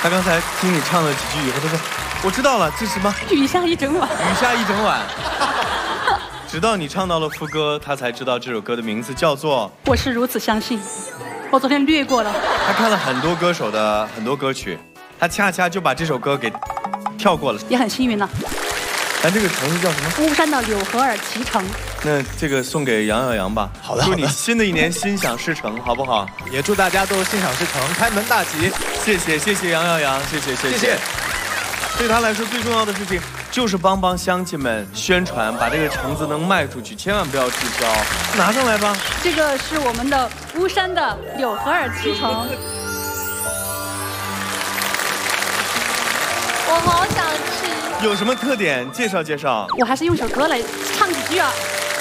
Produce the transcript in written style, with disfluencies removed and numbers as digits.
他刚才听你唱了几句以后，他说：“我知道了，这是什么？ 雨下一整晚。 雨下一整晚。”直到你唱到了副歌，他才知道这首歌的名字叫做 《我是如此相信》。我昨天略过了。 他看了很多歌手的很多歌曲，他恰恰就把这首歌给跳过了， 也很幸运了。 咱这个城市叫什么？ 巫山的柳河尔奇城。 那这个送给杨耀阳吧。 好的， 祝你新的一年心想事成，好不好？ 也祝大家都心想事成，开门大吉。 谢谢杨耀阳，谢谢。对他来说最重要的事情就是帮乡亲们宣传，把这个橙子能卖出去，千万不要滞销。拿上来吧。 这个是我们的巫山的柳河尔奇城。 我好想吃。 有什么特点？介绍介绍。 我还是用首歌来唱几句啊。